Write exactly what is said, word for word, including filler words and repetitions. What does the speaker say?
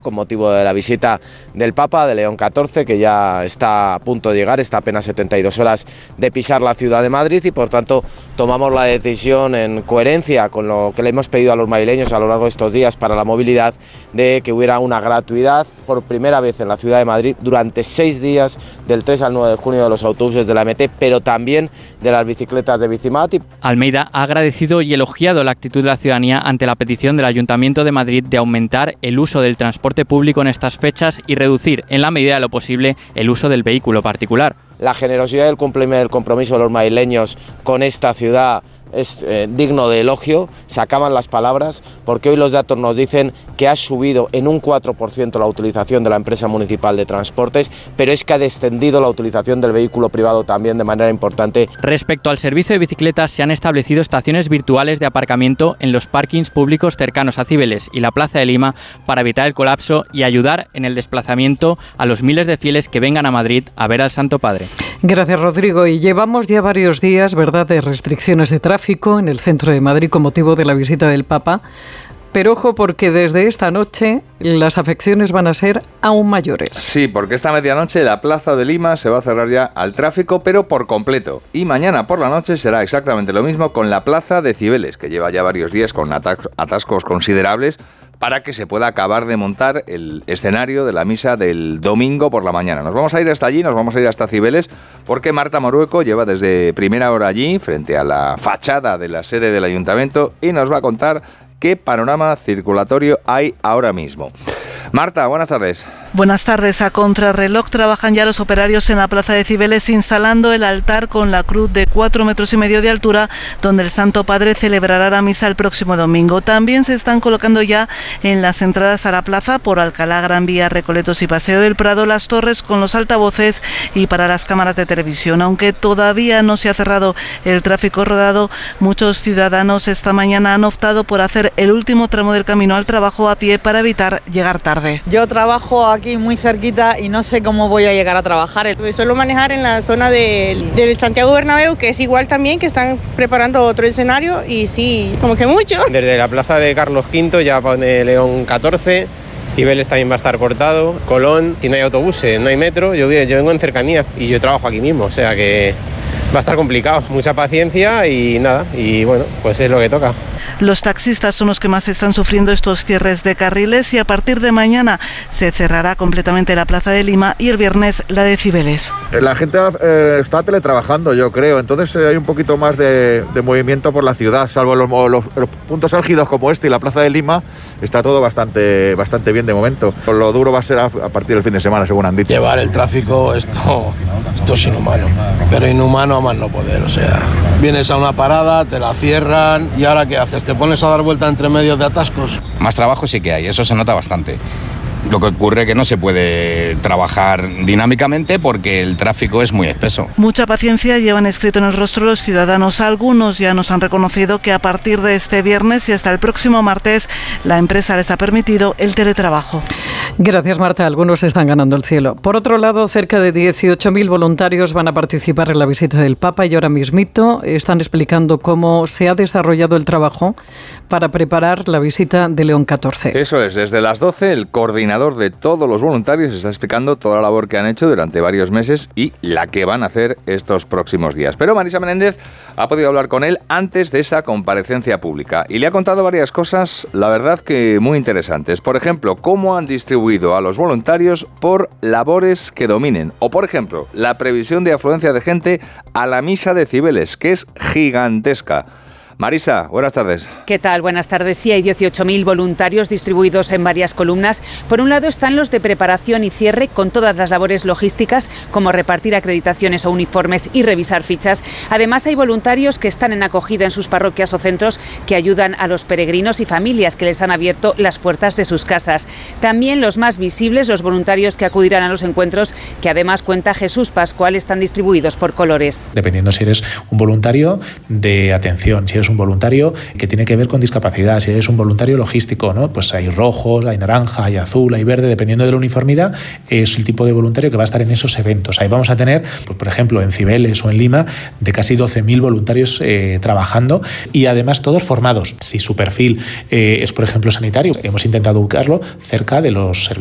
con motivo de la visita del Papa, de León catorce, que ya está a punto de llegar, está apenas setenta y dos horas de pisar la ciudad de Madrid y por tanto tomamos la decisión en coherencia con lo que le hemos pedido a los madrileños a lo largo de estos días para la movilidad, de que hubiera una gratuidad por primera vez en la ciudad de Madrid durante seis días, del tres al nueve de junio, de los autobuses de la M T, pero también de las bicicletas de Bicimati. Almeida ha agradecido y elogiado la actitud de la ciudadanía ante la petición del Ayuntamiento de Madrid de aumentar el uso del transporte público en estas fechas y reducir, en la medida de lo posible, el uso del vehículo particular. La generosidad y el cumplimiento del compromiso de los madrileños con esta ciudad es eh, digno de elogio, se acaban las palabras, porque hoy los datos nos dicen que ha subido en un cuatro por ciento la utilización de la empresa municipal de transportes, pero es que ha descendido la utilización del vehículo privado también de manera importante. Respecto al servicio de bicicletas, se han establecido estaciones virtuales de aparcamiento en los parkings públicos cercanos a Cibeles y la Plaza de Lima para evitar el colapso y ayudar en el desplazamiento a los miles de fieles que vengan a Madrid a ver al Santo Padre. Gracias, Rodrigo. Y llevamos ya varios días, ¿verdad?, de restricciones de tráfico en el centro de Madrid con motivo de la visita del Papa. Pero ojo, porque desde esta noche las afecciones van a ser aún mayores. Sí, porque esta medianoche la Plaza de Lima se va a cerrar ya al tráfico, pero por completo. Y mañana por la noche será exactamente lo mismo con la Plaza de Cibeles, que lleva ya varios días con atas- atascos considerables, para que se pueda acabar de montar el escenario de la misa del domingo por la mañana. Nos vamos a ir hasta allí, nos vamos a ir hasta Cibeles, porque Marta Morueco lleva desde primera hora allí, frente a la fachada de la sede del ayuntamiento, y nos va a contar qué panorama circulatorio hay ahora mismo. Marta, buenas tardes. Buenas tardes. A contrarreloj trabajan ya los operarios en la Plaza de Cibeles instalando el altar con la cruz de cuatro metros y medio de altura donde el Santo Padre celebrará la misa el próximo domingo. También se están colocando ya en las entradas a la plaza por Alcalá, Gran Vía, Recoletos y Paseo del Prado las torres con los altavoces y para las cámaras de televisión. Aunque todavía no se ha cerrado el tráfico rodado, muchos ciudadanos esta mañana han optado por hacer el último tramo del camino al trabajo a pie para evitar llegar tarde. Yo trabajo aquí muy cerquita y no sé cómo voy a llegar a trabajar. Suelo manejar en la zona del, del Santiago Bernabéu, que es igual también, que están preparando otro escenario y sí, como que mucho. Desde la plaza de Carlos quinto ya pone León catorce, Cibeles también va a estar cortado, Colón, si no hay autobuses, no hay metro, yo, yo vengo en cercanía y yo trabajo aquí mismo, o sea que va a estar complicado. Mucha paciencia y nada, y bueno, pues es lo que toca. Los taxistas son los que más están sufriendo estos cierres de carriles y a partir de mañana se cerrará completamente la Plaza de Lima y el viernes la de Cibeles. La gente eh, está teletrabajando, yo creo, entonces eh, hay un poquito más de, de movimiento por la ciudad, salvo los, los, los puntos álgidos como este y la Plaza de Lima, está todo bastante, bastante bien de momento. Lo duro va a ser a, a partir del fin de semana, según han dicho. Llevar el tráfico, esto, esto es inhumano, pero inhumano a más no poder, o sea, vienes a una parada, te la cierran y ahora ¿qué haces? ¿Te pones a dar vuelta entre medio de atascos? Más trabajo sí que hay, eso se nota bastante. Lo que ocurre es que no se puede trabajar dinámicamente porque el tráfico es muy espeso. Mucha paciencia llevan escrito en el rostro los ciudadanos. Algunos ya nos han reconocido que a partir de este viernes y hasta el próximo martes la empresa les ha permitido el teletrabajo. Gracias, Marta. Algunos están ganando el cielo. Por otro lado, cerca de dieciocho mil voluntarios van a participar en la visita del Papa y ahora mismito están explicando cómo se ha desarrollado el trabajo para preparar la visita de León catorce. Eso es, desde las doce el coordinador de todos los voluntarios está explicando toda la labor que han hecho durante varios meses y la que van a hacer estos próximos días. Pero Marisa Menéndez ha podido hablar con él antes de esa comparecencia pública y le ha contado varias cosas, la verdad que muy interesantes. Por ejemplo, cómo han distribuido a los voluntarios por labores que dominen. O, por ejemplo, la previsión de afluencia de gente a la misa de Cibeles, que es gigantesca. Marisa, buenas tardes. ¿Qué tal? Buenas tardes. Sí, hay dieciocho mil voluntarios distribuidos en varias columnas. Por un lado están los de preparación y cierre con todas las labores logísticas, como repartir acreditaciones o uniformes y revisar fichas. Además, hay voluntarios que están en acogida en sus parroquias o centros que ayudan a los peregrinos y familias que les han abierto las puertas de sus casas. También los más visibles, los voluntarios que acudirán a los encuentros, que además cuenta Jesús Pascual, están distribuidos por colores. Dependiendo si eres un voluntario de atención, si eres un voluntario que tiene que ver con discapacidad, si eres un voluntario logístico, ¿no? Pues hay rojos, hay naranja, hay azul, hay verde, dependiendo de la uniformidad, es el tipo de voluntario que va a estar en esos eventos. Ahí vamos a tener, pues, por ejemplo, en Cibeles o en Lima, de casi doce mil voluntarios eh, trabajando y además todos formados. Si su perfil eh, es, por ejemplo, sanitario, hemos intentado ubicarlo cerca de los servicios